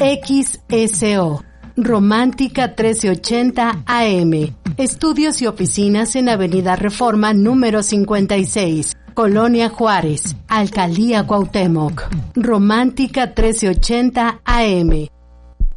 XSO. Romántica 1380 AM. Estudios y oficinas en Avenida Reforma número 56, Colonia Juárez, Alcaldía Cuauhtémoc. Romántica 1380 AM.